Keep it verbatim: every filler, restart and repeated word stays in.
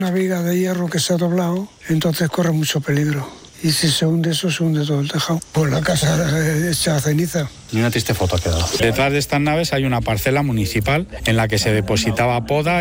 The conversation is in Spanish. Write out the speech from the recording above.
Una viga de hierro que se ha doblado, entonces corre mucho peligro. Y si se hunde eso, se hunde todo el tejado. Pues la casa hecha ceniza. Y una triste foto ha quedado. Detrás de estas naves hay una parcela municipal en la que se depositaba poda